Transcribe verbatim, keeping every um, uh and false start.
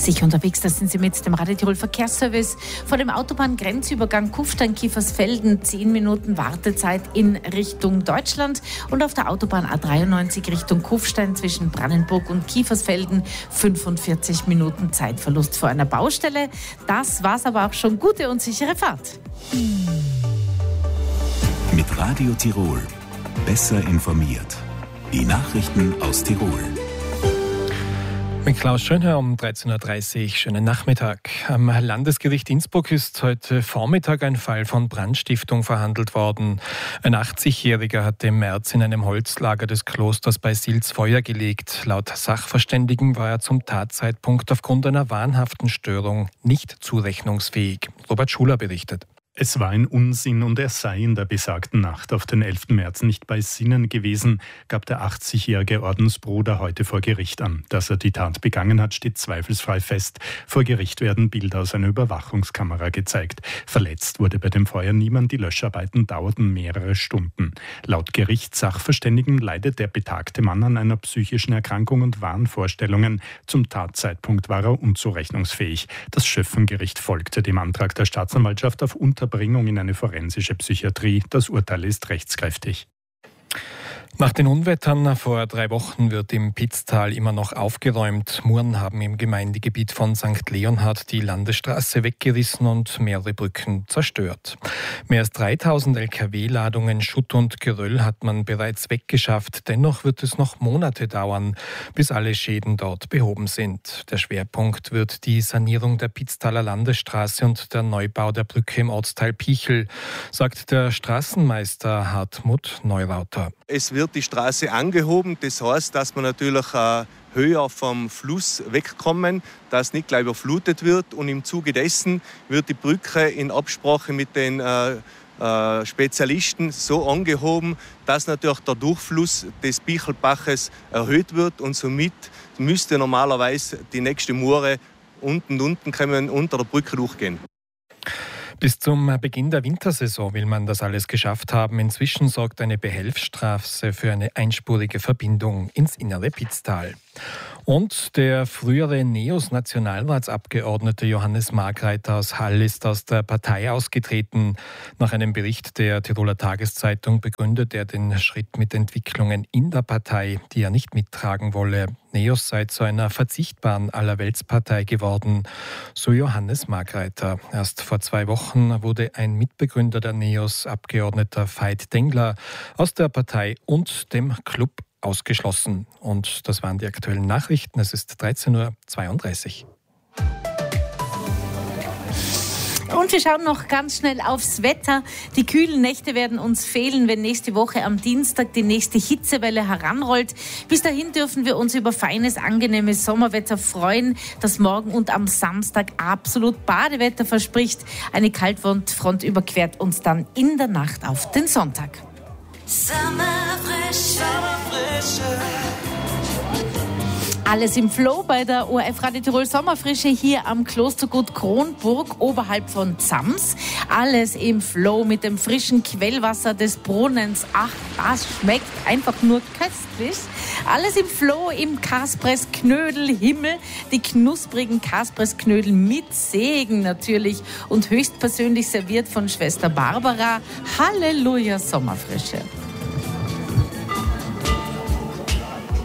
Sicher unterwegs, da sind Sie mit dem Radio Tirol Verkehrsservice. Vor dem Autobahngrenzübergang Kufstein-Kiefersfelden zehn Minuten Wartezeit in Richtung Deutschland und auf der Autobahn A dreiundneunzig Richtung Kufstein zwischen Brannenburg und Kiefersfelden fünfundvierzig Minuten Zeitverlust vor einer Baustelle. Das war's aber auch schon. Gute und sichere Fahrt. Mit Radio Tirol. Besser informiert. Die Nachrichten aus Tirol. Mit Klaus Schönherr um dreizehn Uhr dreißig. Schönen Nachmittag. Am Landesgericht Innsbruck ist heute Vormittag ein Fall von Brandstiftung verhandelt worden. Ein achtzigjähriger hatte im März in einem Holzlager des Klosters bei Sils Feuer gelegt. Laut Sachverständigen war er zum Tatzeitpunkt aufgrund einer wahnhaften Störung nicht zurechnungsfähig. Robert Schuler berichtet. Es war ein Unsinn und er sei in der besagten Nacht auf den elften März nicht bei Sinnen gewesen, gab der achtzigjährige Ordensbruder heute vor Gericht an. Dass er die Tat begangen hat, steht zweifelsfrei fest. Vor Gericht werden Bilder aus einer Überwachungskamera gezeigt. Verletzt wurde bei dem Feuer niemand, die Löscharbeiten dauerten mehrere Stunden. Laut Gerichtssachverständigen leidet der betagte Mann an einer psychischen Erkrankung und Wahnvorstellungen. Zum Tatzeitpunkt war er unzurechnungsfähig. Das Schöffengericht folgte dem Antrag der Staatsanwaltschaft auf Unterbringung in eine forensische Psychiatrie. Das Urteil ist rechtskräftig. Nach den Unwettern vor drei Wochen wird im Pitztal immer noch aufgeräumt. Muren haben im Gemeindegebiet von Sankt Leonhard die Landesstraße weggerissen und mehrere Brücken zerstört. Mehr als dreitausend L K W-Ladungen Schutt und Geröll hat man bereits weggeschafft. Dennoch wird es noch Monate dauern, bis alle Schäden dort behoben sind. Der Schwerpunkt wird die Sanierung der Pitztaler Landesstraße und der Neubau der Brücke im Ortsteil Pichel, sagt der Straßenmeister Hartmut Neurauter. Es wird die Straße angehoben, das heißt, dass wir natürlich äh, höher vom Fluss wegkommen, dass nicht gleich überflutet wird, und im Zuge dessen wird die Brücke in Absprache mit den äh, äh, Spezialisten so angehoben, dass natürlich der Durchfluss des Pichelbaches erhöht wird, und somit müsste normalerweise die nächste Mure unten unten können, unter der Brücke durchgehen. Bis zum Beginn der Wintersaison will man das alles geschafft haben. Inzwischen sorgt eine Behelfsstraße für eine einspurige Verbindung ins innere Pitztal. Und der frühere Neos-Nationalratsabgeordnete Johannes Margreiter aus Hall ist aus der Partei ausgetreten. Nach einem Bericht der Tiroler Tageszeitung begründet er den Schritt mit Entwicklungen in der Partei, die er nicht mittragen wolle. Neos sei zu einer verzichtbaren Allerweltspartei geworden, so Johannes Margreiter. Erst vor zwei Wochen wurde ein Mitbegründer der Neos, Abgeordneter Veit Dengler, aus der Partei und dem Club ausgeschlossen. Und das waren die aktuellen Nachrichten. Es ist dreizehn Uhr zweiunddreißig. Und wir schauen noch ganz schnell aufs Wetter. Die kühlen Nächte werden uns fehlen, wenn nächste Woche am Dienstag die nächste Hitzewelle heranrollt. Bis dahin dürfen wir uns über feines, angenehmes Sommerwetter freuen, das morgen und am Samstag absolut Badewetter verspricht. Eine Kaltfront überquert uns dann in der Nacht auf den Sonntag. Sommerfrische, Sommerfrische. Alles im Flow bei der O R F Radio Tirol Sommerfrische hier am Klostergut Kronburg oberhalb von Zams. Alles im Flow mit dem frischen Quellwasser des Brunnens. Ach, das schmeckt einfach nur köstlich. Alles im Flow im Kaspressknödelhimmel. Die knusprigen Kaspressknödel mit Segen natürlich und höchstpersönlich serviert von Schwester Barbara. Halleluja Sommerfrische.